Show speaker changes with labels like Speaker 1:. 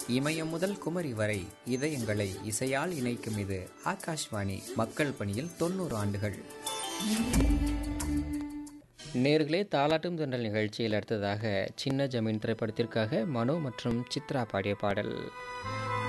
Speaker 1: இமயம் முதல் குமரி வரை இதயங்களை இசையால் இணைக்கும் இது ஆகாஷ்வாணி. மக்கள் பணியில் 90 ஆண்டுகள். நேர்களே, தாலாட்டும் தென்றல் நிகழ்ச்சியில் அடுத்ததாக சின்ன ஜமீன் திரைப்படத்திற்காக மனோ மற்றும் சித்ரா பாடிய பாடல்.